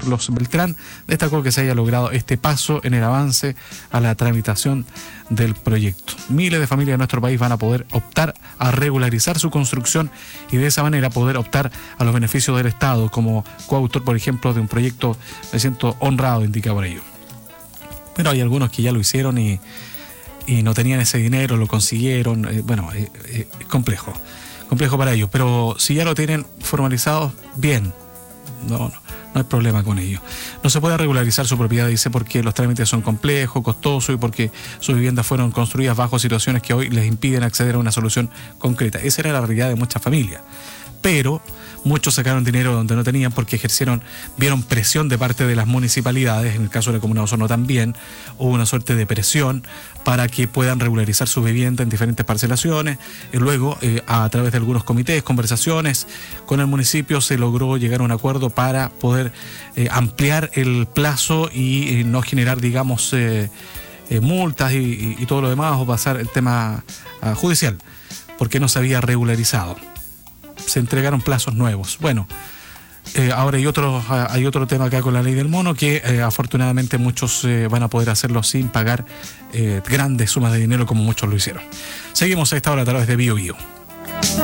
Carlos Beltrán, destacó que se haya logrado este paso en el avance a la tramitación del proyecto. Miles de familias de nuestro país van a poder optar a regularizar su construcción y de esa manera poder optar a los beneficios del Estado, como coautor, por ejemplo, de un proyecto. Me siento honrado, indica por ello. Pero hay algunos que ya lo hicieron y no tenían ese dinero, lo consiguieron. Es complejo para ellos, pero si ya lo tienen formalizado, bien, no hay problema con ello. No se puede regularizar su propiedad, dice, porque los trámites son complejos, costosos y porque sus viviendas fueron construidas bajo situaciones que hoy les impiden acceder a una solución concreta. Esa era la realidad de muchas familias, pero muchos sacaron dinero donde no tenían porque vieron presión de parte de las municipalidades. En el caso de la Comuna de Osorno también hubo una suerte de presión para que puedan regularizar su vivienda en diferentes parcelaciones. Y luego, a través de algunos comités, conversaciones con el municipio, se logró llegar a un acuerdo para poder ampliar el plazo y no generar, digamos, multas y todo lo demás, o pasar el tema judicial, porque no se había regularizado. Se entregaron plazos nuevos. Bueno, ahora hay otro tema acá con la ley del mono, que afortunadamente muchos van a poder hacerlo sin pagar grandes sumas de dinero como muchos lo hicieron. Seguimos a esta hora a través de Bio Bio.